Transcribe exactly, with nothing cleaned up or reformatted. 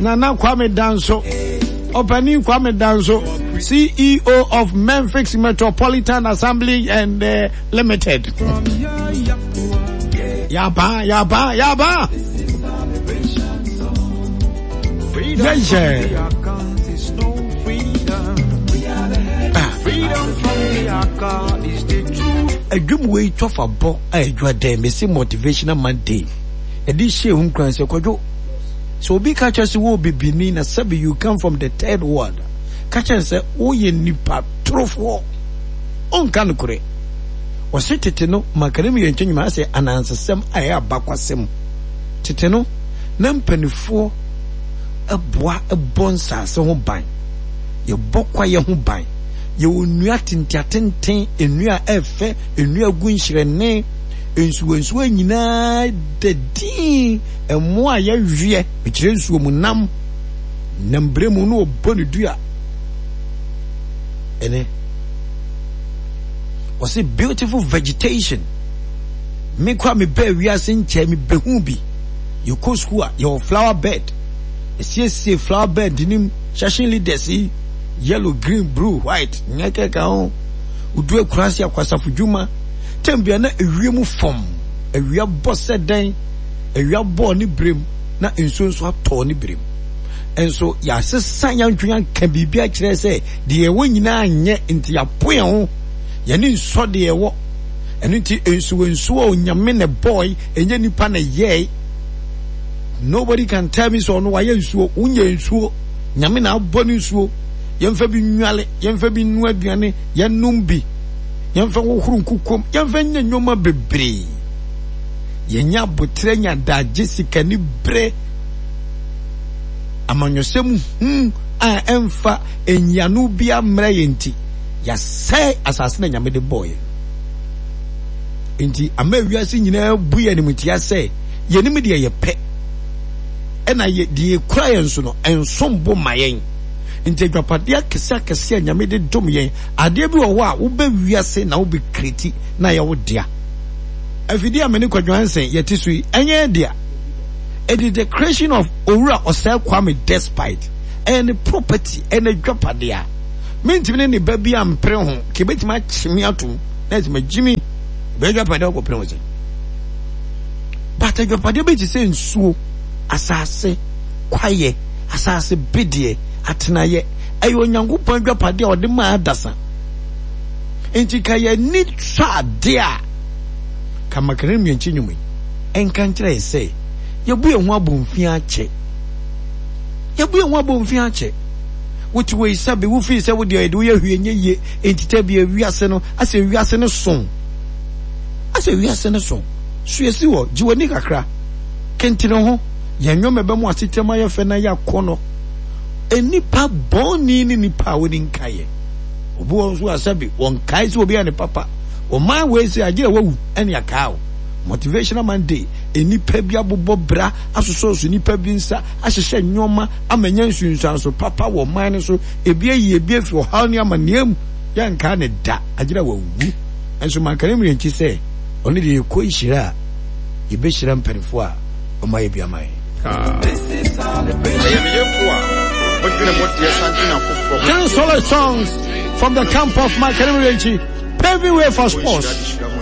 Nana Kwame Danso, Opening Kwame Danso, C E O of Memphis Metropolitan Assembly and uh, Limited. Yaba, yaba, yaba. Yes, sir. A dream way to a book, I draw them, see motivational Monday. A dish here, whom crans a quadro. So be catchers will be beneath a sub. You come from the third world. Catchers say, oh, ye nipa, truth war. On canukure. Was it Titino, Macadamia and Chinima say, and answer some I have backwasem. Titino, none penny four, a bois, a bonsa, so home bang. Your bokwa ya home bang. You nua tintiatenten enua efe enua gunhyirene ensuwensuwe nyina dedi emo a ya hwie ekire nsuo mu nam nambre mu no obonu dua ene was a beautiful vegetation me kwa me be wiase nche me behu bi you go school your flower bed esi esi flower bed nim shashin leaders yellow, green, blue, white. Nyake ka on. Udwe kurasi akwasafu juma. Tembia na ewiemu form. Ewia bosse den. Ewia bo ni brim. Na enso nso ato ni brim. Enso ya sesa yantwan kan bibia kire se de ewo nyina anye nti ya poe ho. Ya ni nso de ewo. Eno nti enso enso onyame ne boy enye nipa na ye. Nobody can tell me so no why enso unye enso. Nyame na aboni enso. Yemfa bi nwale yemfa bi nu aduane yenum bi yemfa wohuru nkukom yemfa nya nyoma bebre yenya botre nya daje sika ni bre amanyosem hu a emfa enyanu bi amra yenti ya sai asase na nyame de boy enti amawiase nyina bu ye ni mutia sai yenim de ye pe ena ye de kura yenso no ensombo mayen inte dwapadia kese kese nyame de dom yen ade bi wo a wo ba wiase na wo be kreti na ye wo dia afidi amene kwadwansen yeti so enye dia it is the creation of Owura Osei Kwame Despite and the property and the dwapadia mentimi ne ba bi ampre ho ke betima chimi atum na tima jimi be dwapadia ko pre ho se but dwapadia be ti se nsuo asase kwaye asase bidie atenaye ayo nyankopon dwapade a ode ma adasa enti kaye ni twa de a kamakere mienchi nyumi enka nkire se yebu ehun abomfi ache yebu ehun abomfi ache wuti we sabe wo fi se wo de ede wo ye hwie nye enti ta bi awiase no ase awiase no son ase awiase no son suesi wo jiwani kakra kentino ho yenwome be mu asetema ye fe na ya kono enipa boni ni nipa woni nkaye obu onso asabi won kai so obi ane papa o man we say agire wawu ene akao motivational Monday enipa bi abobɔ bra asoso so nipa bi nsa ahyehye nyoma amanya nsunsan so papa wo man so ebi ayi ebi afi o haw ne amaniam ya nka ne da agire wawu enso man kan mi nki say oni de ko ihira ye be hira mpanifo a o maye bi amaye ten solid songs from the camp of Michael Renchi, paving way for sports.